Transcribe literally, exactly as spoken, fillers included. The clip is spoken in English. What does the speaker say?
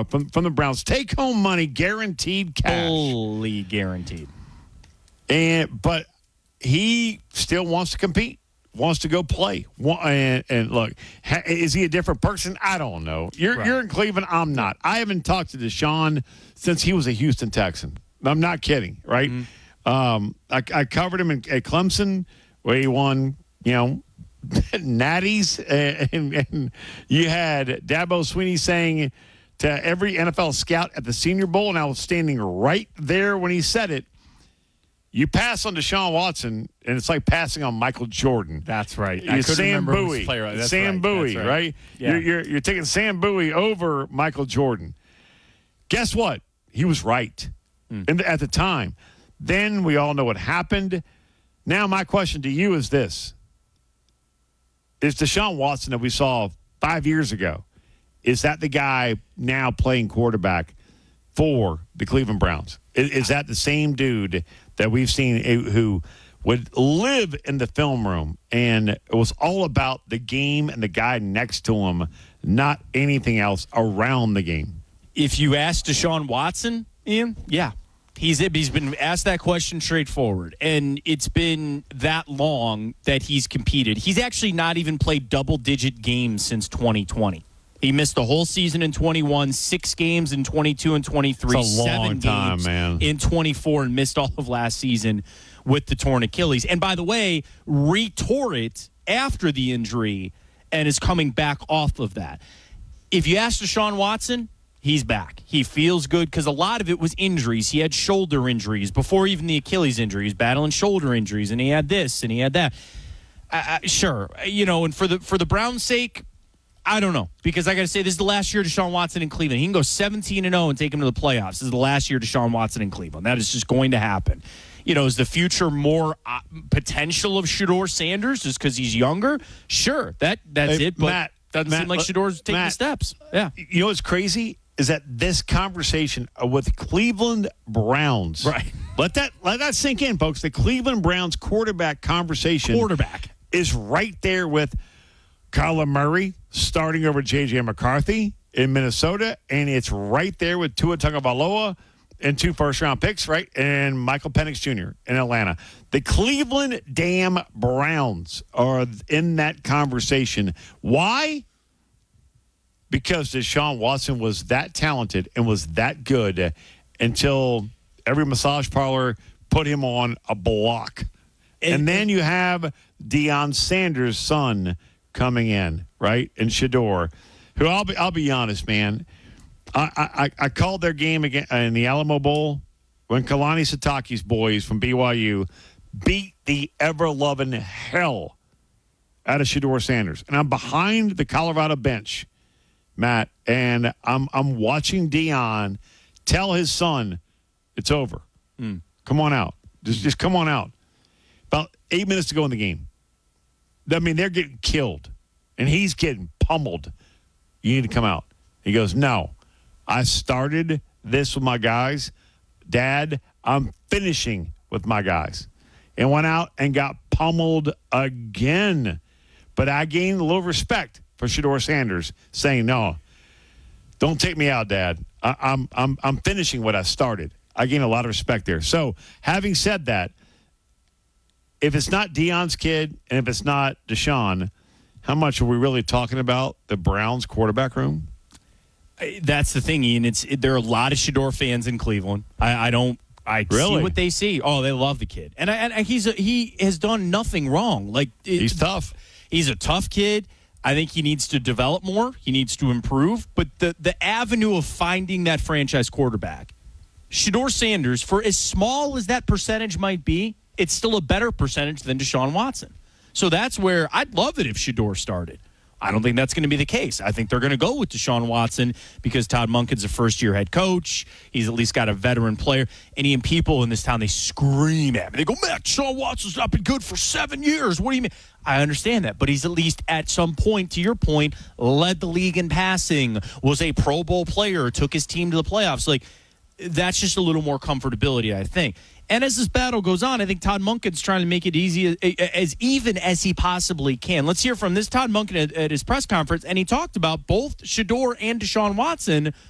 uh, from from the Browns. Take home money, guaranteed cash, fully guaranteed. And but he still wants to compete, wants to go play. And, and look, ha, is he a different person? I don't know. You're Right. you're in Cleveland. I'm not. I haven't talked to Deshaun since he was a Houston Texan. I'm not kidding. Right. Mm-hmm. Um, I, I covered him in, at Clemson where he won. You know. Natties, and, and you had Dabo Swinney saying to every N F L scout at the Senior Bowl, and I was standing right there when he said it, you pass on Deshaun Watson, and it's like passing on Michael Jordan. That's right. You're I couldn't Sam remember Bowie. who's player. That's Sam right. Bowie, That's right? right? Yeah. You're, you're, you're taking Sam Bowie over Michael Jordan. Guess what? He was right mm. in the, at the time. Then we all know what happened. Now my question to you is this. Is Deshaun Watson that we saw five years ago, is that the guy now playing quarterback for the Cleveland Browns? Is, is that the same dude that we've seen who would live in the film room and it was all about the game and the guy next to him, not anything else around the game? If you ask Deshaun Watson, Ian, yeah. He's he's been asked that question straightforward, and it's been that long that he's competed. He's actually not even played double-digit games since twenty twenty. He missed the whole season in twenty-one, six games in twenty-two and twenty-three, it's a long seven time, games man. in twenty-four, and missed all of last season with the torn Achilles. And by the way, re-tore it after the injury and is coming back off of that. If you ask Deshaun Watson, he's back. He feels good because a lot of it was injuries. He had shoulder injuries before even the Achilles injury. He's battling shoulder injuries, and he had this, and he had that. Uh, sure, you know, and for the for the Browns' sake, I don't know. Because I got to say, this is the last year of Deshaun Watson in Cleveland. He can go seventeen and oh and take him to the playoffs. This is the last year of Deshaun Watson in Cleveland. That is just going to happen. You know, is the future more uh, potential of Shedeur Sanders just because he's younger? Sure, that that's hey, it. But Matt, doesn't Matt, seem like Shedor's taking Matt, the steps. Yeah. You know what's crazy? Is that this conversation with Cleveland Browns. Right. Let that let that sink in, folks. The Cleveland Browns quarterback conversation Quarterback. is right there with Kyler Murray starting over J J McCarthy in Minnesota, and it's right there with Tua Tagovailoa and two first-round picks, right, and Michael Penix Junior in Atlanta. The Cleveland damn Browns are in that conversation. Why? Because Deshaun Watson was that talented and was that good until every massage parlor put him on a block. And, and then you have Deion Sanders' son coming in, right, and Shedeur, who I'll be I'll be honest, man. I, I, I called their game again in the Alamo Bowl when Kalani Sitake's boys from B Y U beat the ever-loving hell out of Shedeur Sanders. And I'm behind the Colorado bench, Matt, and I'm I'm watching Deion tell his son, it's over. Mm. Come on out. Just, just come on out. About eight minutes to go in the game. I mean, they're getting killed, and he's getting pummeled. You need to come out. He goes, no. I started this with my guys. Dad, I'm finishing with my guys. And went out and got pummeled again. But I gained a little respect for Shedeur Sanders, saying, no, don't take me out, Dad. I, I'm, I'm, I'm finishing what I started. I gained a lot of respect there. So, having said that, if it's not Deion's kid and if it's not Deshaun, how much are we really talking about the Browns quarterback room? That's the thing, Ian. It's it, there are a lot of Shedeur fans in Cleveland. I, I don't. I really? see what they see. Oh, they love the kid, and, I, and he's a, he has done nothing wrong. Like it, he's tough. He's a tough kid. I think he needs to develop more. He needs to improve. But the the avenue of finding that franchise quarterback, Shedeur Sanders, for as small as that percentage might be, it's still a better percentage than Deshaun Watson. So that's where I'd love it if Shedeur started. I don't think that's going to be the case. I think they're going to go with Deshaun Watson because Todd Monken's a first-year head coach. He's at least got a veteran player. And even people in this town, they scream at me. They go, man, Deshaun Watson's not been good for seven years. What do you mean? I understand that, but he's at least at some point, to your point, led the league in passing, was a Pro Bowl player, took his team to the playoffs. Like, that's just a little more comfortability, I think. And as this battle goes on, I think Todd Monken's trying to make it easy, as even as he possibly can. Let's hear from this Todd Monken at, at his press conference, and he talked about both Shedeur and Deshaun Watson